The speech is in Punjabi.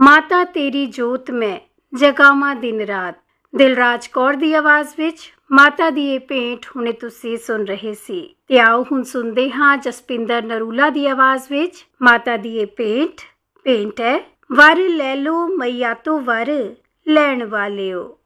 ਮਾਤਾ ਤੇਰੀ ਜੋਤ ਮੈਂ ਜਗਾਵਾਂ ਦਿਨ ਰਾਤ। ਦਿਲਰਾਜ ਕੌਰ ਦੀ ਆਵਾਜ਼ ਵਿੱਚ ਮਾਤਾ ਦੀ ਇਹ ਭੇਂਟ ਹੁਣੇ ਤੁਸੀਂ ਸੁਣ ਰਹੇ ਸੀ। ਤੇ ਆਓ ਹੁਣ ਸੁਣਦੇ ਹਾਂ ਜਸਪਿੰਦਰ ਨਰੂਲਾ ਦੀ ਆਵਾਜ਼ ਵਿੱਚ ਮਾਤਾ ਦੀ ਇਹ ਭੇਂਟ ਹੈ ਵਰ ਲੈ ਲੋ ਮਈਆ ਤੋਂ ਵਰ ਲੈਣ ਵਾਲਿਓ।